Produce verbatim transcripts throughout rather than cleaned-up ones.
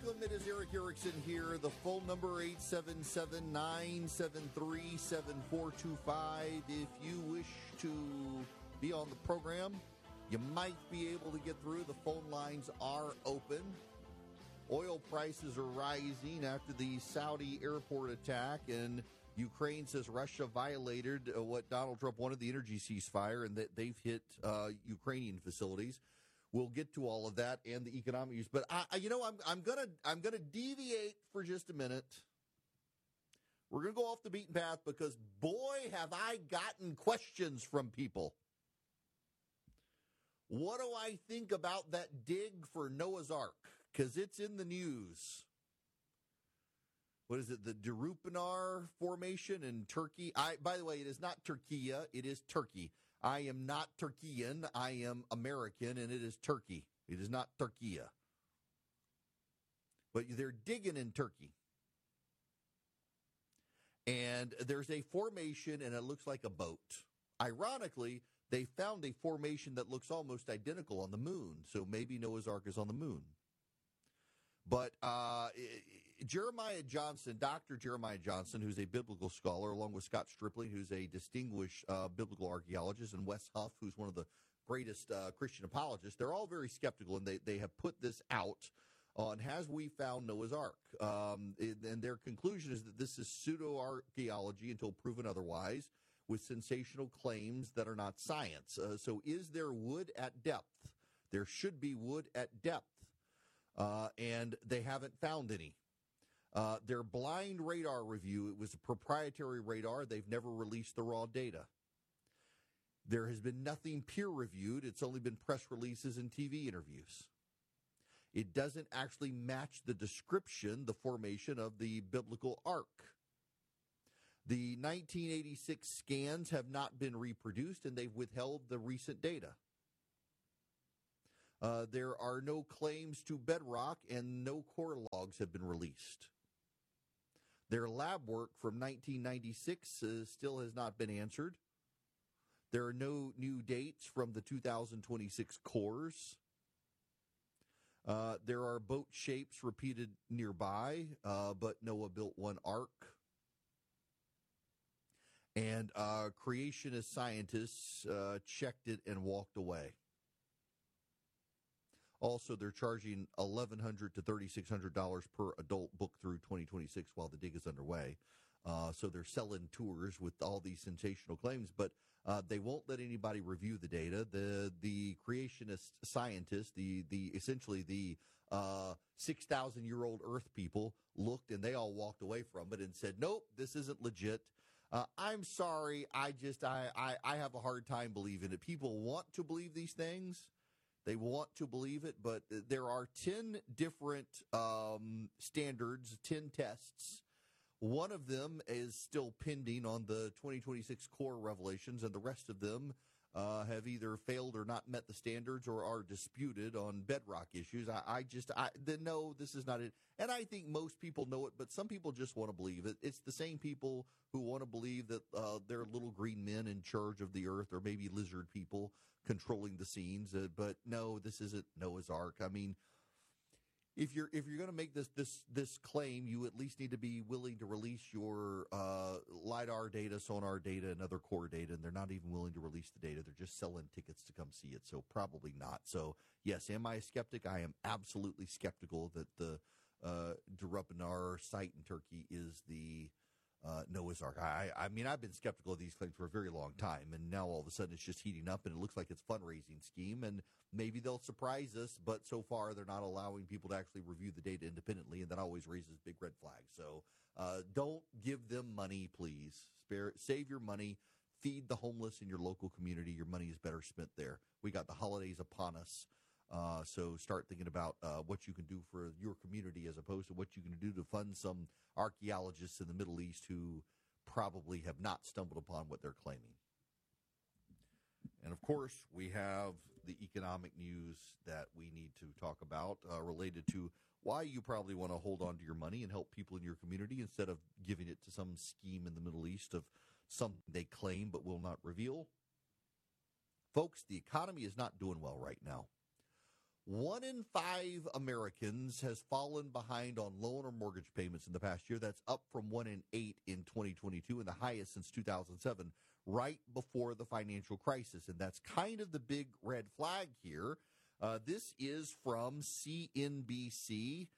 Welcome. It is Erick Erickson here. The phone number eight seven seven, nine seven three, seven four two five. If you wish to be on the program, you might be able to get through. The phone lines are open. Oil prices are rising after the Saudi airport attack, and Ukraine says Russia violated what Donald Trump wanted, the energy ceasefire, and that they've hit uh, Ukrainian facilities. We'll get to all of that and the economic use, but I, I, you know, I'm I'm gonna I'm gonna deviate for just a minute. We're gonna go off the beaten path because boy, have I gotten questions from people. What do I think about that dig for Noah's Ark? Because it's in the news. What is it? The Derupinar Formation in Turkey. I, by the way, it is not Turkiya. It is Turkey. I am not Turkian. I am American, and it is Turkey. It is not Turkiya. But they're digging in Turkey. And there's a formation, and it looks like a boat. Ironically, they found a formation that looks almost identical on the moon. So maybe Noah's Ark is on the moon. But uh, Jeremiah Johnson, Doctor Jeremiah Johnson, who's a biblical scholar, along with Scott Stripling, who's a distinguished uh, biblical archaeologist, and Wes Huff, who's one of the greatest uh, Christian apologists, they're all very skeptical, and they, they have put this out on Has We Found Noah's Ark? Um, and their conclusion is that this is pseudo-archaeology until proven otherwise, with sensational claims that are not science. Uh, so is there wood at depth? There should be wood at depth. Uh, and they haven't found any. Uh, their blind radar review, it was a proprietary radar. They've never released the raw data. There has been nothing peer-reviewed. It's only been press releases and T V interviews. It doesn't actually match the description, the formation of the biblical ark. The nineteen eighty-six scans have not been reproduced, and they've withheld the recent data. Uh, there are no claims to bedrock, and no core logs have been released. Their lab work from nineteen ninety-six uh, still has not been answered. There are no new dates from the two thousand twenty-six cores. Uh, there are boat shapes repeated nearby, uh, but Noah built one ark. And uh, creationist scientists uh, checked it and walked away. Also, they're charging eleven hundred dollars to three thousand six hundred dollars per adult book through twenty twenty-six while the dig is underway. Uh, so they're selling tours with all these sensational claims, but uh, they won't let anybody review the data. The the creationist scientists, the the essentially the uh, six thousand year old Earth people looked and they all walked away from it and said, nope, this isn't legit. Uh, I'm sorry, I just I, I I have a hard time believing it. People want to believe these things. They want to believe it, but there are ten different um, standards, ten tests. One of them is still pending on the twenty twenty-six core revelations, and the rest of them uh, have either failed or not met the standards or are disputed on bedrock issues. I, I just, I the, no, this is not it. And I think most people know it, but some people just want to believe it. It's the same people who want to believe that uh, there are little green men in charge of the earth, or maybe lizard people controlling the scenes. Uh, but no, this isn't Noah's Ark. I mean, If you're if you're going to make this this this claim, you at least need to be willing to release your uh, LiDAR data, sonar data, and other core data, and they're not even willing to release the data. They're just selling tickets to come see it, so probably not. So, yes, am I a skeptic? I am absolutely skeptical that the uh, Derupinar site in Turkey is the uh, Noah's Ark. I, I mean, I've been skeptical of these claims for a very long time, and now all of a sudden it's just heating up, and it looks like it's a fundraising scheme, and maybe they'll surprise us, but so far they're not allowing people to actually review the data independently, and that always raises big red flags. So uh, don't give them money, please. Spare, save your money. Feed the homeless in your local community. Your money is better spent there. We got the holidays upon us. Uh, so start thinking about uh, what you can do for your community as opposed to what you can do to fund some archaeologists in the Middle East who probably have not stumbled upon what they're claiming. And, of course, we have the economic news that we need to talk about uh, related to why you probably want to hold on to your money and help people in your community instead of giving it to some scheme in the Middle East of something they claim but will not reveal. Folks, the economy is not doing well right now. One in five Americans has fallen behind on loan or mortgage payments in the past year. That's up from one in eight in twenty twenty-two and the highest since two thousand seven, right before the financial crisis. And that's kind of the big red flag here. Uh, this is from C N B C.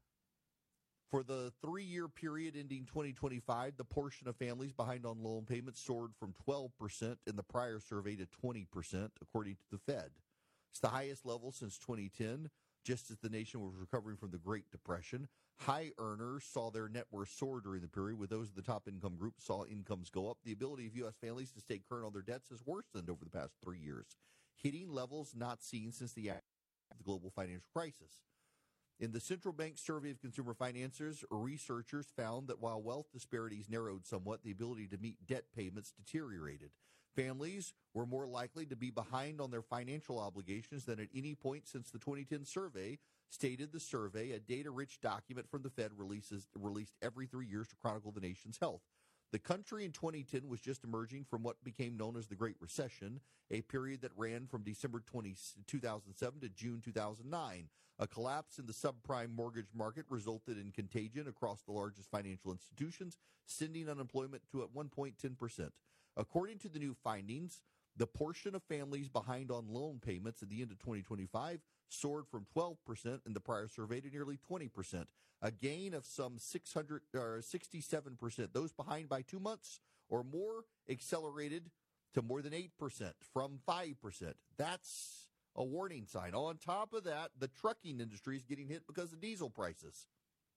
For the three-year period ending twenty twenty-five, the portion of families behind on loan payments soared from twelve percent in the prior survey to twenty percent, according to the Fed. It's the highest level since twenty ten, just as the nation was recovering from the Great Depression. High earners saw their net worth soar during the period, with those of the top income group saw incomes go up. The ability of U S families to stay current on their debts has worsened over the past three years, hitting levels not seen since the, the global financial crisis. In the Central Bank Survey of Consumer Financiers, researchers found that while wealth disparities narrowed somewhat, the ability to meet debt payments deteriorated. Families were more likely to be behind on their financial obligations than at any point since the twenty ten survey, stated the survey, a data-rich document from the Fed releases, released every three years to chronicle the nation's health. The country in twenty ten was just emerging from what became known as the Great Recession, a period that ran from December two thousand seven to June two thousand nine. A collapse in the subprime mortgage market resulted in contagion across the largest financial institutions, sending unemployment to at one point one zero percent. According to the new findings, the portion of families behind on loan payments at the end of twenty twenty-five soared from twelve percent in the prior survey to nearly twenty percent, a gain of some six hundred, or sixty-seven percent. Those behind by two months or more accelerated to more than eight percent from five percent. That's a warning sign. On top of that, the trucking industry is getting hit because of diesel prices.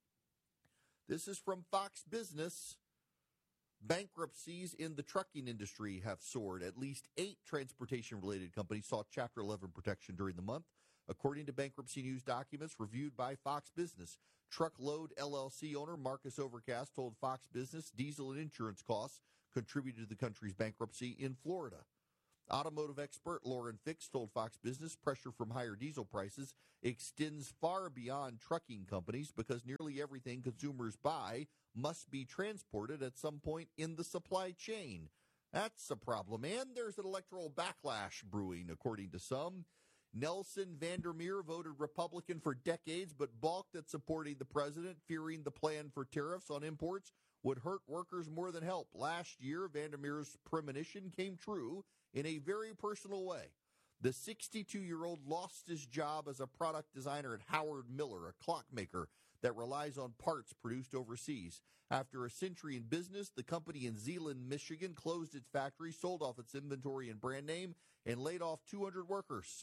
This is from Fox Business. Bankruptcies in the trucking industry have soared. At least eight transportation-related companies sought Chapter eleven protection during the month, according to bankruptcy news documents reviewed by Fox Business. Truckload L L C owner Marcus Overcast told Fox Business diesel and insurance costs contributed to the country's bankruptcy in Florida. Automotive expert Lauren Fix told Fox Business pressure from higher diesel prices extends far beyond trucking companies because nearly everything consumers buy must be transported at some point in the supply chain. That's a problem. And there's an electoral backlash brewing, according to some. Nelson Vandermeer voted Republican for decades, but balked at supporting the president, fearing the plan for tariffs on imports would hurt workers more than help. Last year, Vandermeer's premonition came true in a very personal way. The sixty-two-year-old lost his job as a product designer at Howard Miller, a clockmaker that relies on parts produced overseas. After a century in business, the company in Zeeland, Michigan, closed its factory, sold off its inventory and brand name, and laid off two hundred workers.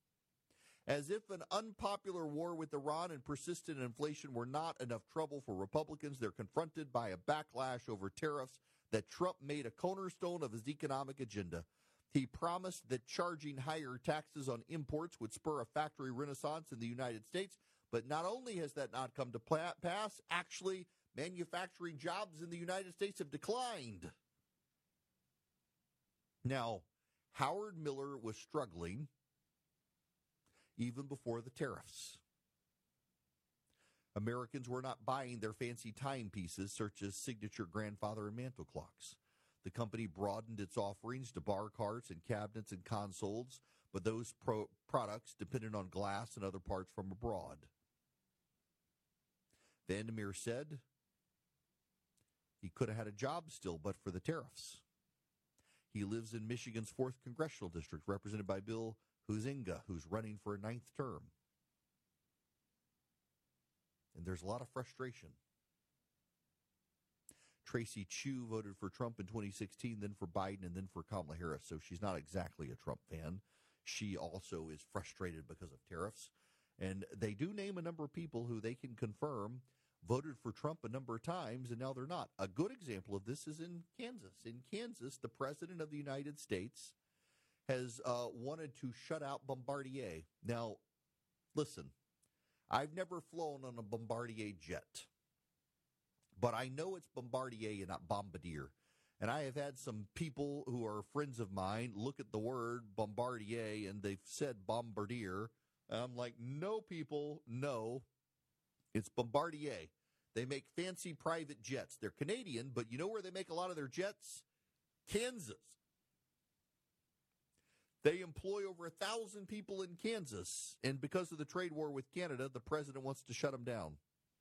As if an unpopular war with Iran and persistent inflation were not enough trouble for Republicans, they're confronted by a backlash over tariffs that Trump made a cornerstone of his economic agenda. He promised that charging higher taxes on imports would spur a factory renaissance in the United States, but not only has that not come to pass, actually, manufacturing jobs in the United States have declined. Now, Howard Miller was struggling even before the tariffs. Americans were not buying their fancy timepieces, such as signature grandfather and mantel clocks. The company broadened its offerings to bar carts and cabinets and consoles, but those pro- products depended on glass and other parts from abroad. Vandermeer said he could have had a job still, but for the tariffs. He lives in Michigan's fourth Congressional District, represented by Bill Huizenga, who's running for a ninth term. And there's a lot of frustration. Tracy Chu voted for Trump in twenty sixteen, then for Biden, and then for Kamala Harris, so she's not exactly a Trump fan. She also is frustrated because of tariffs. And they do name a number of people who they can confirm voted for Trump a number of times, and now they're not. A good example of this is in Kansas. In Kansas, the President of the United States has uh, wanted to shut out Bombardier. Now, listen, I've never flown on a Bombardier jet, but I know it's Bombardier and not Bombardier. And I have had some people who are friends of mine look at the word Bombardier and they've said Bombardier. And I'm like, no, people, no, it's Bombardier. They make fancy private jets. They're Canadian, but you know where they make a lot of their jets? Kansas. They employ over a thousand people in Kansas, and because of the trade war with Canada, the president wants to shut them down.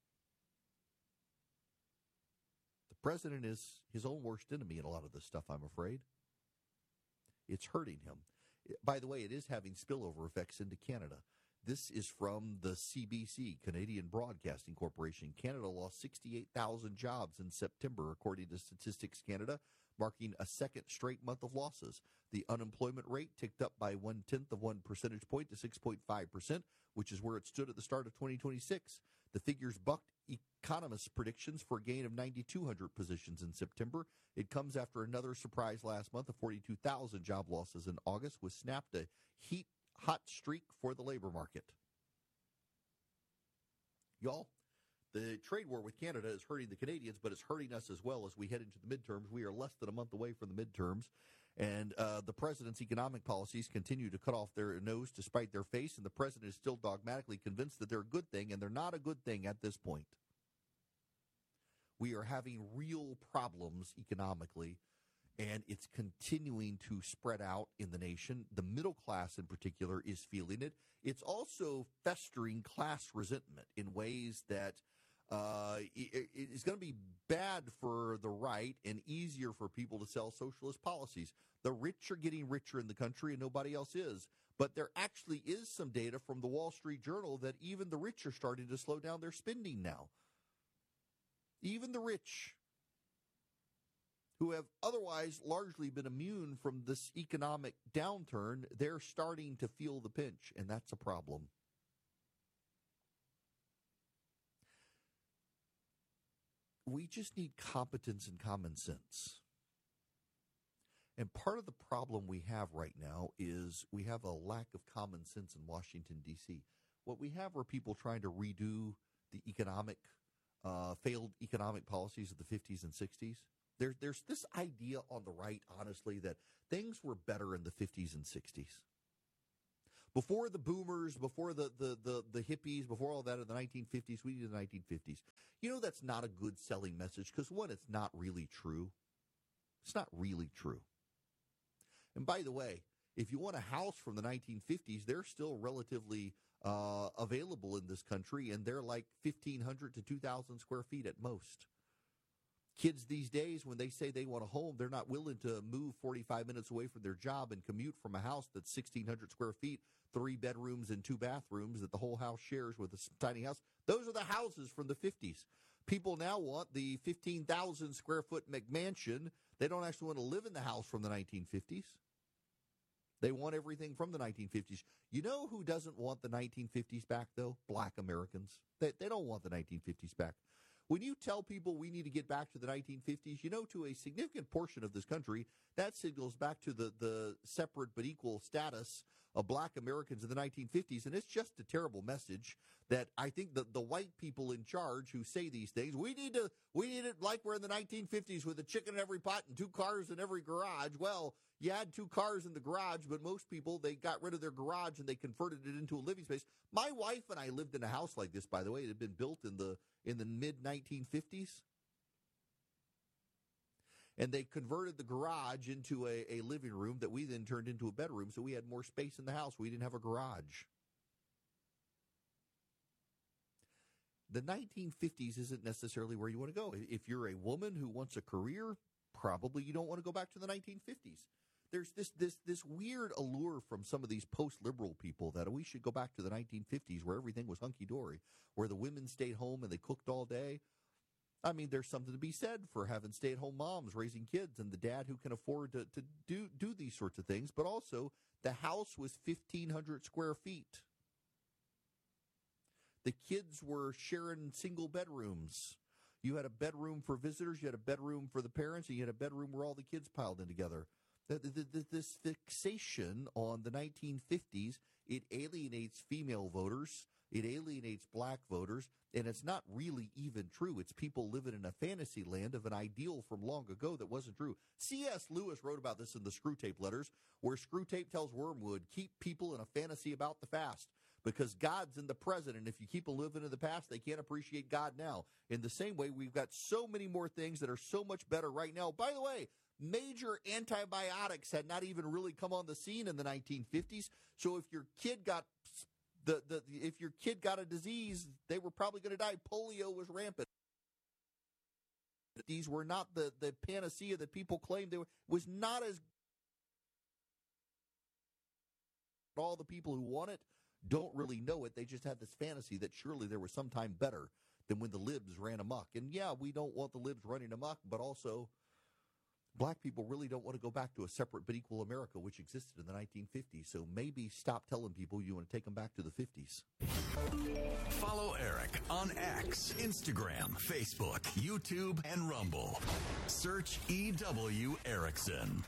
The president is his own worst enemy in a lot of this stuff, I'm afraid. It's hurting him. By the way, it is having spillover effects into Canada. This is from the C B C, Canadian Broadcasting Corporation. Canada lost sixty-eight thousand jobs in September, according to Statistics Canada, marking a second straight month of losses. The unemployment rate ticked up by one-tenth of one percentage point to six point five percent, which is where it stood at the start of twenty twenty-six. The figures bucked economists' predictions for a gain of nine thousand two hundred positions in September. It comes after another surprise last month of forty-two thousand job losses in August, which snapped a heat hot streak for the labor market. Y'all, the trade war with Canada is hurting the Canadians, but it's hurting us as well as we head into the midterms. We are less than a month away from the midterms, and uh, the president's economic policies continue to cut off their nose to spite their face, and the president is still dogmatically convinced that they're a good thing, and they're not a good thing at this point. We are having real problems economically, and it's continuing to spread out in the nation. The middle class in particular is feeling it. It's also festering class resentment in ways that uh, it, it is going to be bad for the right and easier for people to sell socialist policies. The rich are getting richer in the country and nobody else is. But there actually is some data from the Wall Street Journal that even the rich are starting to slow down their spending now. Even the rich, who have otherwise largely been immune from this economic downturn, they're starting to feel the pinch, and that's a problem. We just need competence and common sense. And part of the problem we have right now is we have a lack of common sense in Washington, D C. What we have are people trying to redo the economic, uh, failed economic policies of the fifties and sixties. There, there's this idea on the right, honestly, that things were better in the fifties and sixties. Before the boomers, before the, the, the, the hippies, before all that in the nineteen fifties, we need the nineteen fifties. You know, that's not a good selling message because, one, it's not really true. It's not really true. And by the way, if you want a house from the nineteen fifties, they're still relatively uh, available in this country, and they're like fifteen hundred to two thousand square feet at most. Kids these days, when they say they want a home, they're not willing to move forty-five minutes away from their job and commute from a house that's sixteen hundred square feet, three bedrooms and two bathrooms that the whole house shares with a tiny house. Those are the houses from the fifties. People now want the fifteen thousand square foot McMansion. They don't actually want to live in the house from the nineteen fifties. They want everything from the nineteen fifties. You know who doesn't want the nineteen fifties back, though? Black Americans. They, they don't want the nineteen fifties back. When you tell people we need to get back to the nineteen fifties, you know, to a significant portion of this country, that signals back to the, the separate but equal status of black Americans in the nineteen fifties. And it's just a terrible message that I think that the white people in charge who say these things, we need to, we need it like we're in the nineteen fifties with a chicken in every pot and two cars in every garage. Well, you had two cars in the garage, but most people, they got rid of their garage and they converted it into a living space. My wife and I lived in a house like this, by the way. It had been built in the in the mid nineteen fifties. And they converted the garage into a, a living room that we then turned into a bedroom, so we had more space in the house. We didn't have a garage. The nineteen fifties isn't necessarily where you want to go. If you're a woman who wants a career, probably you don't want to go back to the nineteen fifties. There's this this this weird allure from some of these post-liberal people that we should go back to the nineteen fifties where everything was hunky-dory, where the women stayed home and they cooked all day. I mean, there's something to be said for having stay-at-home moms raising kids and the dad who can afford to, to do, do these sorts of things. But also, the house was fifteen hundred square feet. The kids were sharing single bedrooms. You had a bedroom for visitors, you had a bedroom for the parents, and you had a bedroom where all the kids piled in together. The, the, the, this fixation on the nineteen fifties, it alienates female voters, it alienates black voters, and it's not really even true. It's people living in a fantasy land of an ideal from long ago that wasn't true. C S. Lewis wrote about this in the Screwtape Letters, where Screwtape tells Wormwood, keep people in a fantasy about the past, because God's in the present, and if you keep them living in the past, they can't appreciate God now. In the same way, we've got so many more things that are so much better right now. By the way, major antibiotics had not even really come on the scene in the nineteen fifties. So if your kid got the, the if your kid got a disease, they were probably going to die. Polio was rampant. These were not the, the panacea that people claimed they were. Was not as all the people who want it don't really know it. They just had this fantasy that surely there was some time better than when the libs ran amok. And yeah, we don't want the libs running amok, but also black people really don't want to go back to a separate but equal America, which existed in the nineteen fifties. So maybe stop telling people you want to take them back to the fifties. Follow Eric on X, Instagram, Facebook, YouTube, and Rumble. Search E W Erickson.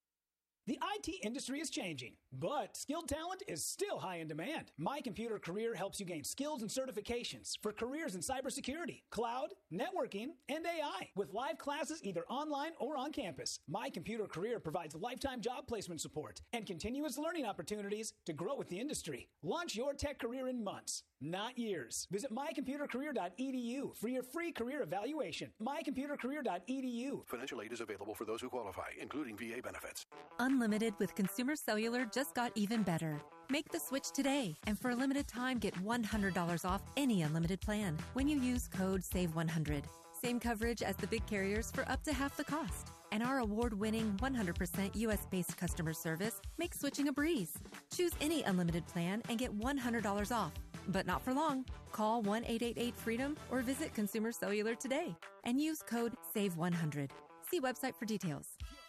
The I T industry is changing, but skilled talent is still high in demand. My Computer Career helps you gain skills and certifications for careers in cybersecurity, cloud, networking, and A I. With live classes either online or on campus, My Computer Career provides lifetime job placement support and continuous learning opportunities to grow with the industry. Launch your tech career in months, not years. Visit my computer career dot e d u for your free career evaluation. my computer career dot e d u. Financial aid is available for those who qualify, including V A benefits. Unlimited with Consumer Cellular just got even better. Make the switch today, and for a limited time, get one hundred dollars off any unlimited plan when you use code save one hundred. Same coverage as the big carriers for up to half the cost. And our award-winning one hundred percent U S-based customer service makes switching a breeze. Choose any unlimited plan and get one hundred dollars off. But not for long. Call one eight eight eight freedom or visit Consumer Cellular today and use code save one hundred. See website for details.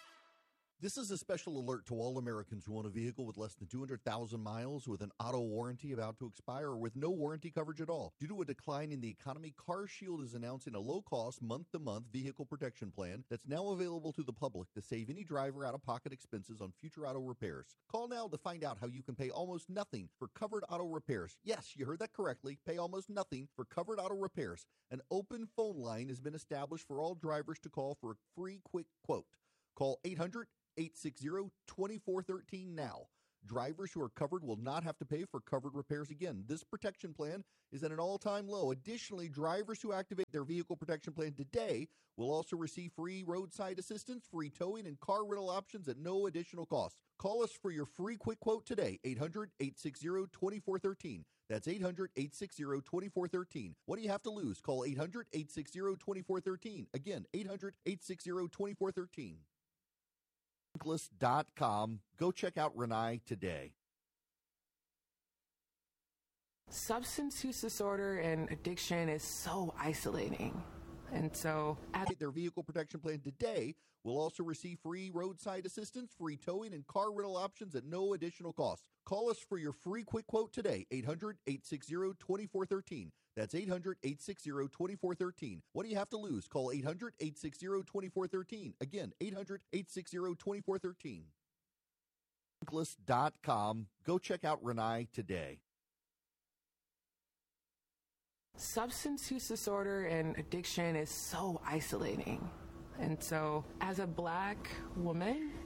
This is a special alert to all Americans who own a vehicle with less than two hundred thousand miles, with an auto warranty about to expire, or with no warranty coverage at all. Due to a decline in the economy, CarShield is announcing a low-cost, month-to-month vehicle protection plan that's now available to the public to save any driver out-of-pocket expenses on future auto repairs. Call now to find out how you can pay almost nothing for covered auto repairs. Yes, you heard that correctly. Pay almost nothing for covered auto repairs. An open phone line has been established for all drivers to call for a free quick quote. Call eight hundred eight six zero two four one three now. Drivers who are covered will not have to pay for covered repairs again. This protection plan is at an all-time low. Additionally, drivers who activate their vehicle protection plan today will also receive free roadside assistance, free towing, and car rental options at no additional cost. Call us for your free quick quote today, eight hundred eight six zero two four one three. That's eight hundred eight six zero two four one three. What do you have to lose? Call eight hundred eight six zero two four one three. Again, eight hundred eight six zero two four one three. dot com. Go check out Renai today. Substance use disorder and addiction is so isolating. And so at their vehicle protection plan today will also receive free roadside assistance, free towing, and car rental options at no additional cost. Call us for your free quick quote today, eight hundred eight six zero two four one three. That's eight hundred eight six zero two four one three. What do you have to lose? Call eight hundred eight six zero two four one three. Again, eight hundred eight six zero two four one three. dot com. Go check out Renai today. Substance use disorder and addiction is so isolating. And so as a black woman